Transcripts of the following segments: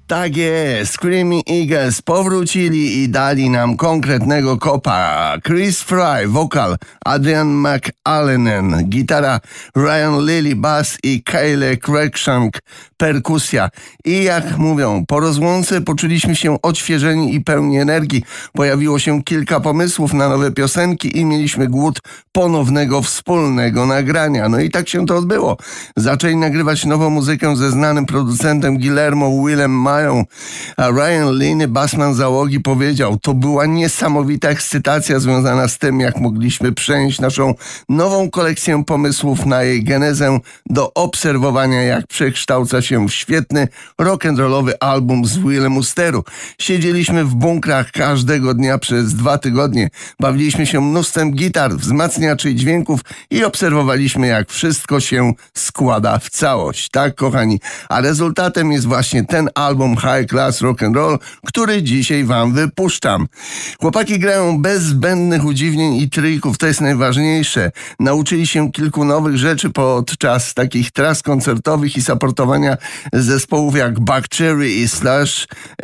Tak jest, Screaming Eagles powrócili i dali nam konkretnego kopa. Chris Fry, wokal, Adrian McAllen, gitara, Ryan Lilly, bass i Kyle Cruikshank, perkusja. I jak mówią, po rozłące poczuliśmy się odświeżeni i pełni energii. Pojawiło się kilka pomysłów na nowe piosenki i mieliśmy głód ponownego wspólnego nagrania. No i tak się to odbyło. Zaczęli nagrywać nową muzykę ze znanym producentem Guillermo Willem Mają, a Ryan Lilly, basman załogi, powiedział: to była niesamowita ekscytacja związana z tym, jak mogliśmy przenieść naszą nową kolekcję pomysłów na jej genezę do obserwowania, jak przekształca się w świetny rock'n'rollowy album z Willem Usteru. Siedzieliśmy w bunkrach każdego dnia przez 2 tygodnie, bawiliśmy się mnóstwem gitar, wzmacniaczy dźwięków i obserwowaliśmy, jak wszystko się składa w całość. Tak, kochani, a rezultatem jest właśnie ten album High Class Rock'n'Roll, który dzisiaj wam wypuszczam. Chłopaki grają bez zbędnych udziwnień i trików, to jest najważniejsze. Nauczyli się kilku nowych rzeczy podczas takich tras koncertowych i supportowania zespołów jak Buckcherry i Slash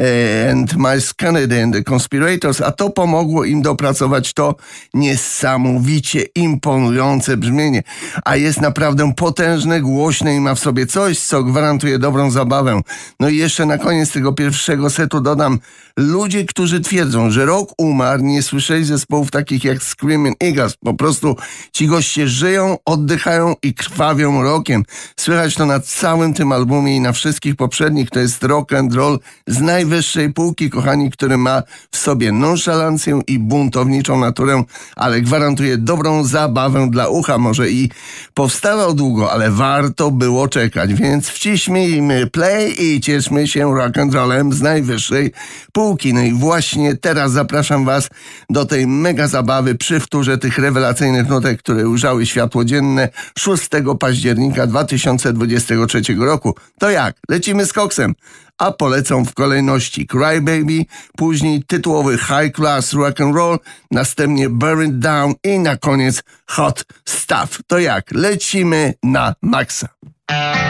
and Miles Kennedy and the Conspirators, a to pomogło im dopracować to niesamowicie imponujące brzmienie. A jest naprawdę potężne, głośne i ma w sobie coś, co gwarantuje dobrą zabawę. No i jeszcze na koniec tego pierwszego setu dodam: ludzie, którzy twierdzą, że rock umarł, nie słyszeli zespołów takich jak Screaming Eagles. Po prostu ci goście żyją, oddychają i krwawią rockiem. Słychać to na całym tym albumie i na wszystkich poprzednich. To jest rock and roll z najwyższej półki, kochani, który ma w sobie nonszalancję i buntowniczą naturę, ale gwarantuje dobrą zabawę dla ucha. Może i powstawał długo, ale warto było czekać, więc wciśnijmy play i cieszmy się rock'n'rollem z najwyższej półki. No i właśnie teraz zapraszam was do tej mega zabawy przy wtórze tych rewelacyjnych nutek, które ujrzały światło dzienne 6 października 2023 roku. To jak? Lecimy z koksem. A polecą w kolejności Cry Baby, później tytułowy High Class Rock'n'Roll, następnie Burn It Down i na koniec Hot Stuff. To jak? Lecimy na maksa.